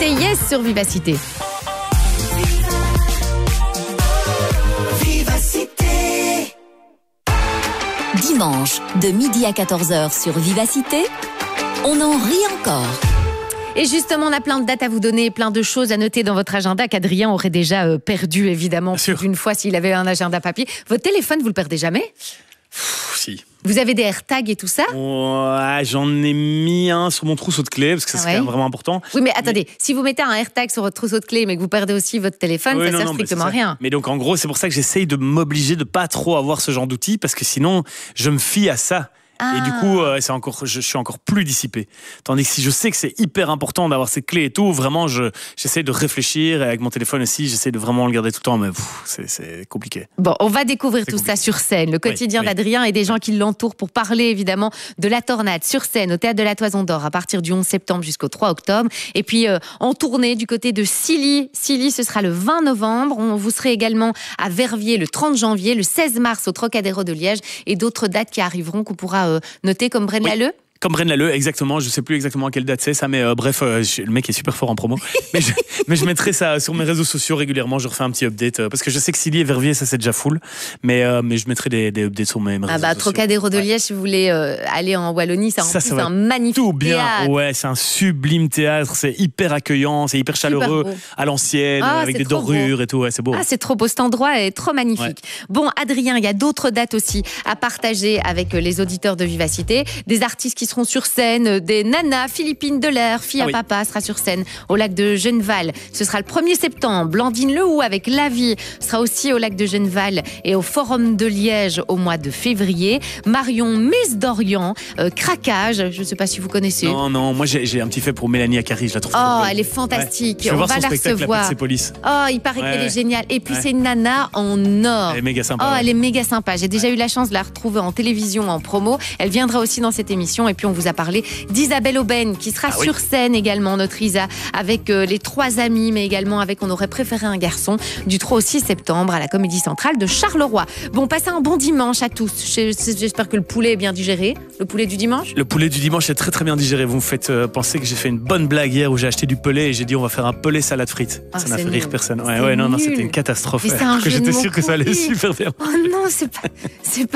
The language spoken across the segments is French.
C'était Yes sur Vivacité. Dimanche, de midi à 14h sur Vivacité, on en rit encore. Et justement, on a plein de dates à vous donner, plein de choses à noter dans votre agenda qu'Adrien aurait déjà perdu, évidemment, une fois s'il avait un agenda papier. Votre téléphone, vous le perdez jamais ? Si. Vous avez des AirTags et tout ça ? Ouais, j'en ai mis un sur mon trousseau de clés parce que ça c'est quand même vraiment important. Oui, mais attendez, si vous mettez un AirTag sur votre trousseau de clés mais que vous perdez aussi votre téléphone, ça sert strictement à rien. Mais donc en gros, c'est pour ça que j'essaye de m'obliger de pas trop avoir ce genre d'outils parce que sinon, je me fie à ça. Et du coup, je suis encore plus dissipé. Tandis que si je sais que c'est hyper important d'avoir ces clés et tout, vraiment, j'essaie de réfléchir. Et avec mon téléphone aussi, j'essaie de vraiment le garder tout le temps. Mais c'est compliqué. Bon, on va découvrir tout ça sur scène. Le quotidien d'Adrien et des gens qui l'entourent pour parler évidemment de la tornade sur scène au Théâtre de la Toison d'Or à partir du 11 septembre jusqu'au 3 octobre. Et puis en tournée du côté de Silly. Silly, ce sera le 20 novembre. Vous serez également à Verviers le 30 janvier, le 16 mars au Trocadéro de Liège et d'autres dates qui arriveront qu'on pourra noter comme Braine-l'Alleud. Comme Braine-l'Alleud, exactement. Je sais plus exactement à quelle date c'est ça, mais bref, le mec est super fort en promo. mais je mettrai ça sur mes réseaux sociaux régulièrement. Je refais un petit update parce que je sais que Silly et Verviers, ça c'est déjà full. Mais je mettrai des updates sur mes réseaux sociaux. Trocadéro de Liège, si vous voulez aller en Wallonie, ça c'est un magnifique tout bien. Théâtre. Ouais, c'est un sublime théâtre. C'est hyper accueillant, c'est hyper chaleureux à l'ancienne, avec des dorures et tout. Ouais, c'est beau. C'est trop beau. Cet endroit est trop magnifique. Ouais. Bon, Adrien, il y a d'autres dates aussi à partager avec les auditeurs de Vivacité. Des artistes qui seront sur scène, des nanas. Philippine Delair, fille à papa, sera sur scène au lac de Genneval. Ce sera le 1er septembre. Blandine Lehoux avec La Vie sera aussi au lac de Genneval et au Forum de Liège au mois de février. Marion Miss d'Orient, Craquage, je ne sais pas si vous connaissez. Non, moi j'ai un petit fait pour Mélanie Akari, je la trouve trop belle. Elle est fantastique. Ouais. On va la recevoir. Il paraît qu'elle est géniale. Et puis c'est une nana en or. Elle est méga sympa. Elle est méga sympa. J'ai déjà eu la chance de la retrouver en télévision, en promo. Elle viendra aussi dans cette émission. Et puis on vous a parlé d'Isabelle Aubène qui sera sur scène également, notre Isa, avec les 3 amis, mais également avec On aurait préféré un garçon, du 3 au 6 septembre à la Comédie Centrale de Charleroi. Bon, passez un bon dimanche à tous. J'espère que le poulet est bien digéré. Le poulet du dimanche ? Le poulet du dimanche est très très bien digéré. Vous me faites penser que j'ai fait une bonne blague hier où j'ai acheté du pelé et j'ai dit on va faire un pelé salade frites. Ça n'a fait rire personne. Non, c'était une catastrophe. J'étais sûr que ça allait super bien. Oh non, c'est pas.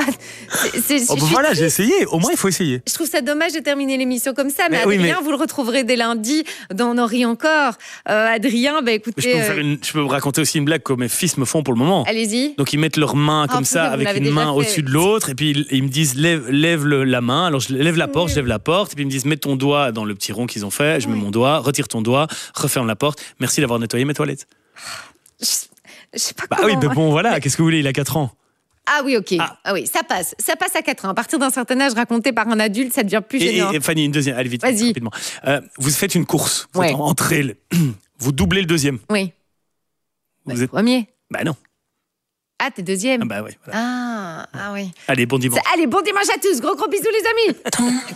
Voilà, j'ai essayé. Au moins, il faut essayer. Je trouve ça dommage de terminer l'émission comme ça, mais Adrien, vous le retrouverez dès lundi dans On en rit encore. Adrien, écoutez... Je peux vous raconter aussi une blague que mes fils me font pour le moment. Allez-y. Donc, ils mettent leurs mains comme ça, avec une main au-dessus de l'autre, et puis ils me disent lève la main. Alors, je lève la porte, je lève la porte, et puis ils me disent mets ton doigt dans le petit rond qu'ils ont fait. Je mets mon doigt, retire ton doigt, referme la porte. Merci d'avoir nettoyé mes toilettes. Je sais pas comment... oui, mais bon, voilà, qu'est-ce que vous voulez, il a 4 ans. Ah oui, ok. Ah oui, ça passe. Ça passe à 4 ans. À partir d'un certain âge raconté par un adulte, ça devient plus gênant. Et Fanny, une deuxième. Allez, vite, rapidement. Vous faites une course. Vous entrez, vous doublez le deuxième. Oui. Vous êtes premier. Non. Ah, t'es deuxième. Oui. Voilà. Ah oui. Allez, bon dimanche. Allez, bon dimanche à tous. Gros bisous les amis.